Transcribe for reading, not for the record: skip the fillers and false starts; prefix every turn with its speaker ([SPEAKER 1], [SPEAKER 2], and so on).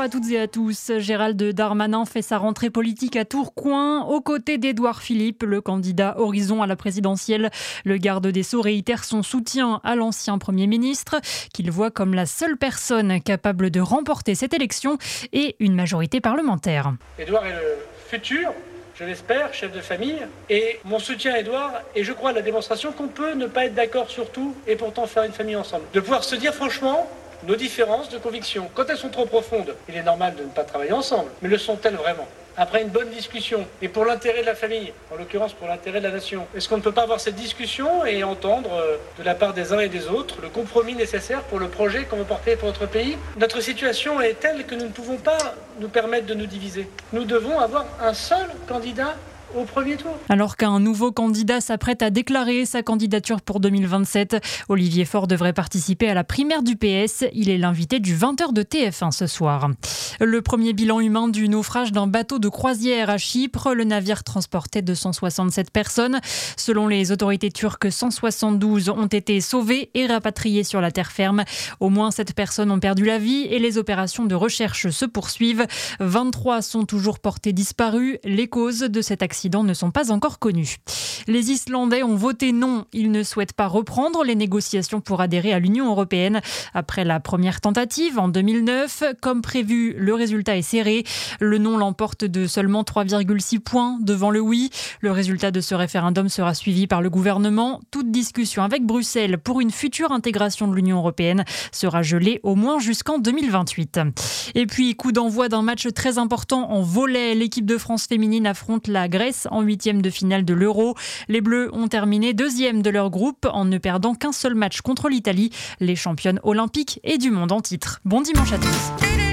[SPEAKER 1] à toutes et à tous. Gérald Darmanin fait sa rentrée politique à Tourcoing aux côtés d'Édouard Philippe, le candidat Horizon à la présidentielle. Le garde des Sceaux réitère son soutien à l'ancien Premier ministre, qu'il voit comme la seule personne capable de remporter cette élection et une majorité parlementaire.
[SPEAKER 2] Édouard est le futur, je l'espère, chef de famille. Et mon soutien à Édouard est, je crois, la démonstration qu'on peut ne pas être d'accord sur tout et pourtant faire une famille ensemble. De pouvoir se dire franchement nos différences de conviction. Quand elles sont trop profondes, il est normal de ne pas travailler ensemble. Mais le sont-elles vraiment ? Après une bonne discussion, et pour l'intérêt de la famille, en l'occurrence pour l'intérêt de la nation, est-ce qu'on ne peut pas avoir cette discussion et entendre de la part des uns et des autres le compromis nécessaire pour le projet qu'on veut porter pour notre pays ? Notre situation est telle que nous ne pouvons pas nous permettre de nous diviser. Nous devons avoir un seul candidat au premier tour.
[SPEAKER 1] Alors qu'un nouveau candidat s'apprête à déclarer sa candidature pour 2027, Olivier Faure devrait participer à la primaire du PS. Il est l'invité du 20h de TF1 ce soir. Le premier bilan humain du naufrage d'un bateau de croisière à Chypre. Le navire transportait 267 personnes. Selon les autorités turques, 172 ont été sauvées et rapatriées sur la terre ferme. Au moins 7 personnes ont perdu la vie et les opérations de recherche se poursuivent. 23 sont toujours portés disparus. Les causes de cet accident ne sont pas encore connus. Les Islandais ont voté non. Ils ne souhaitent pas reprendre les négociations pour adhérer à l'Union européenne. Après la première tentative en 2009, comme prévu, le résultat est serré. Le non l'emporte de seulement 3,6 points devant le oui. Le résultat de ce référendum sera suivi par le gouvernement. Toute discussion avec Bruxelles pour une future intégration de l'Union européenne sera gelée au moins jusqu'en 2028. Et puis, coup d'envoi d'un match très important en volley. L'équipe de France féminine affronte la Grèce en 8e de finale de l'Euro. Les Bleus ont terminé 2e de leur groupe en ne perdant qu'un seul match contre l'Italie, les championnes olympiques et du monde en titre. Bon dimanche à tous.